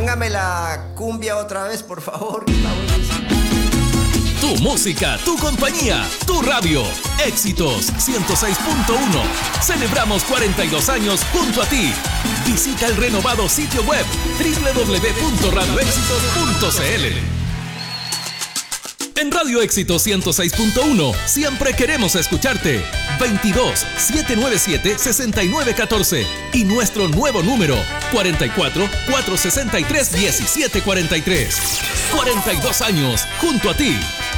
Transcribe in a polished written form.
póngame la cumbia otra vez, por favor. Que está buenísimo. Tu música, tu compañía, tu radio. Éxitos 106.1. Celebramos 42 años junto a ti. Visita el renovado sitio web www.radioéxitos.cl. En Radio Éxitos 106.1 siempre queremos escucharte. 22 797 6914 y nuestro nuevo número 44 463 1743. 42 años junto a ti.